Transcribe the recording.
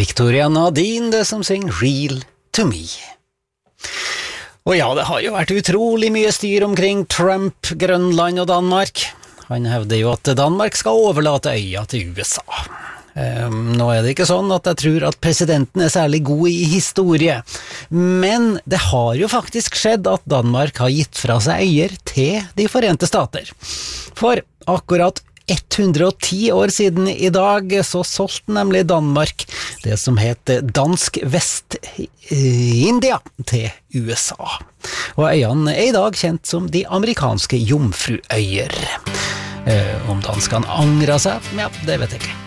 Victoria Nadine, det som synger Real to Me. Og ja, det har jo vært utrolig mye styr omkring Trump, Grønland og Danmark. Han hevder jo at Danmark skal overlate øya til USA. Nå er det ikke sånn at jeg tror at presidenten er særlig god i historie, men det har jo faktisk skjedd at Danmark har gitt fra seg øyer til de Forente Stater. For akkurat 110 år siden i dag så solgte nemlig Danmark det som heter Dansk Vest-India til USA. Og øyene er i dag kjent som de amerikanske jomfruøyer. Om danskene angrer seg, ja, det vet jeg ikke.